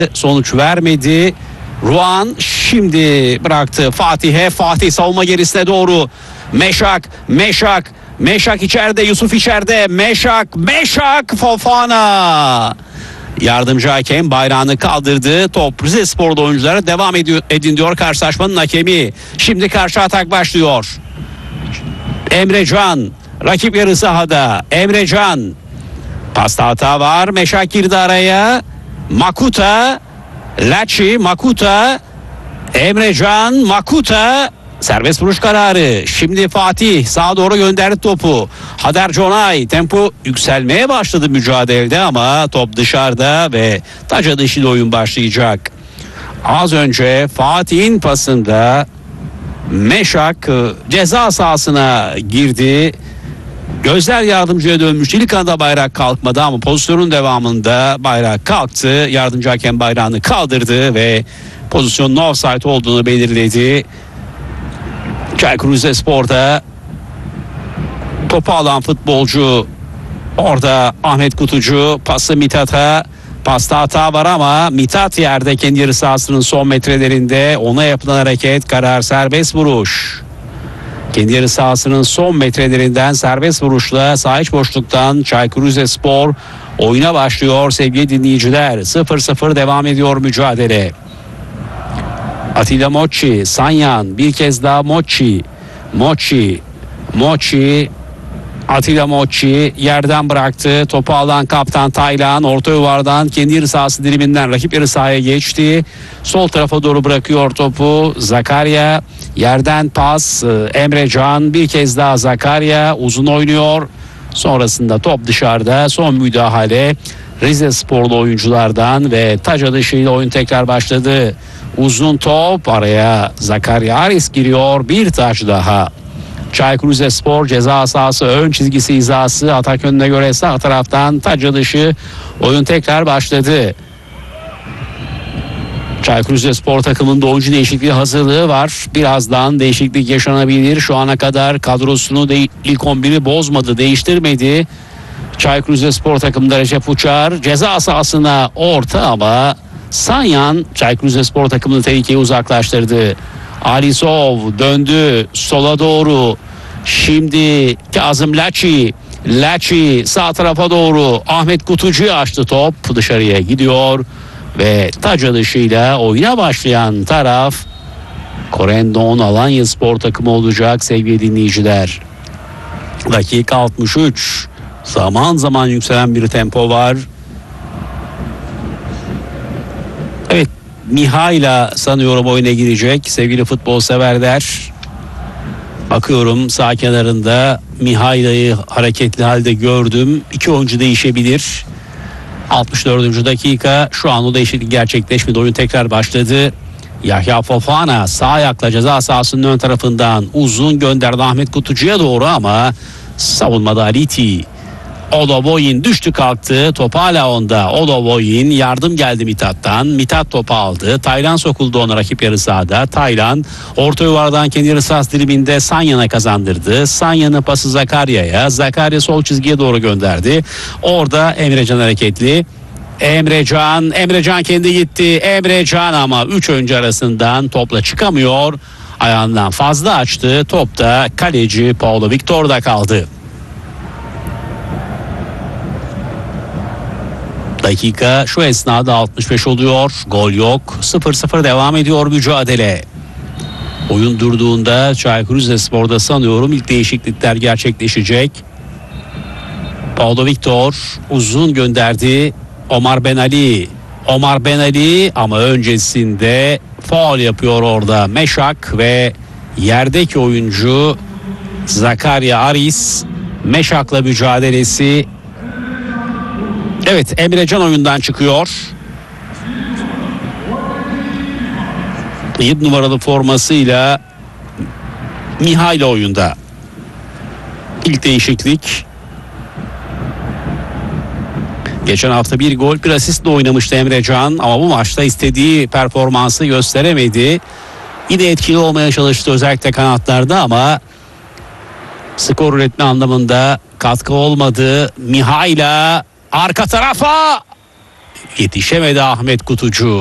sonuç vermedi. Ruan şimdi bıraktı Fatih'e. Fatih savunma gerisine doğru. Meşak içeride, Yusuf içeride. Meşak Fofana. Yardımcı hakem bayrağını kaldırdı. Top Rizespor'da oyunculara devam edin diyor karşılaşmanın hakemi. Şimdi karşı atak başlıyor. Emrecan rakip yarı sahada. Emrecan. Pasta hata var. Meşak girdi araya. Makuta. Emrecan, Makuta. Serbest vuruş kararı. Şimdi Fatih sağa doğru gönderdi topu. Hader Conay, tempo yükselmeye başladı mücadelede ama top dışarıda ve taca dışı oyun başlayacak. Az önce Fatih'in pasında Meşak ceza sahasına girdi. Gözler yardımcıya dönmüştü. İlk anda bayrak kalkmadı ama pozisyonun devamında bayrak kalktı. Yardımcı hakem bayrağını kaldırdı ve pozisyonun offside olduğunu belirledi. Çaykur Rizespor'da topu alan futbolcu orada Ahmet Kutucu, pası Mithat'a. Pasta hata var ama Mithat yerde kendi yarı sahasının son metrelerinde, ona yapılan hareket karar serbest vuruş. Kendi yarı sahasının son metrelerinden serbest vuruşla sağ iç boşluktan Çaykur Rizespor oyuna başlıyor sevgili dinleyiciler. 0-0 devam ediyor mücadele. Atilla Mochi, Sanyan, bir kez daha Mochi. Atilla Mochi yerden bıraktı. Topu alan kaptan Taylan orta yuvardan kendi yarı sahası diliminden rakip yarı sahaya geçti. Sol tarafa doğru bırakıyor topu. Zakaria yerden pas. Emrecan bir kez daha Zakaria uzun oynuyor. Sonrasında top dışarıda. Son müdahale Rizesporlu oyunculardan ve taca dışıyla oyun tekrar başladı. Uzun top araya Zakaria Aris giriyor. Bir taç daha. Çaykur Rizespor ceza sahası ön çizgisi hizası, atak önüne göre sağ taraftan taca dışı oyun tekrar başladı. Çaykur Rizespor takımında oyuncu değişikliği hazırlığı var. Birazdan değişiklik yaşanabilir. Şu ana kadar kadrosunu ilk 11'i bozmadı, değiştirmedi. Çaykur Rizespor takımında Recep Uçar ceza sahasına orta ama Sanyan Çaykur Rizespor takımını tehlikeye uzaklaştırdı. Alisov döndü sola doğru. Şimdi Kazım Laçi sağ tarafa doğru. Ahmet Kutucu'yu açtı, top dışarıya gidiyor ve taca dışıyla oyuna başlayan taraf Corendon Alanyaspor takımı olacak sevgili dinleyiciler. Dakika 63. Zaman zaman yükselen bir tempo var. Evet, Mihail'a sanıyorum oyuna girecek sevgili futbol severler. Bakıyorum sağ kenarında Mihail'i hareketli halde gördüm. 2 oyuncu değişebilir. 64. dakika, şu an o değişiklik gerçekleşmedi. Oyun tekrar başladı. Yahya Fofana sağ ayakla ceza sahasının ön tarafından uzun gönderdi Ahmet Kutucu'ya doğru ama savunmada Aliti. Oloboyin düştü kalktı. Top hala onda. Oloboyin yardım geldi Mithat'tan. Mithat topu aldı. Taylan sokuldu ona rakip yarı sahada. Taylan orta yuvardan kendi yarı sahası diliminde Sanyan'a kazandırdı. Sanyan'ın pası Zakaria'ya. Zakaria sol çizgiye doğru gönderdi. Orada Emrecan hareketli. Emrecan kendi gitti. Emrecan ama 3 oyuncu arasından topla çıkamıyor. Ayağından fazla açtı. Top da kaleci Paulo Victor'da kaldı. Dakika şu esnada 65 oluyor. Gol yok. 0-0 devam ediyor mücadele. Oyun durduğunda Çaykur Rizespor'da sanıyorum ilk değişiklikler gerçekleşecek. Paulo Victor uzun gönderdi. Omar Ben Ali ama öncesinde faul yapıyor orada Meşak ve yerdeki oyuncu Zakaria Aris. Meşak'la mücadelesi. Evet, Emrecan oyundan çıkıyor. 7 numaralı formasıyla Mihail oyunda. İlk değişiklik. Geçen hafta bir gol bir asistle oynamıştı Emrecan ama bu maçta istediği performansı gösteremedi. Yine etkili olmaya çalıştı özellikle kanatlarda ama skor üretme anlamında katkı olmadı. Mihail'a arka tarafa Yetişemedi Ahmet Kutucu.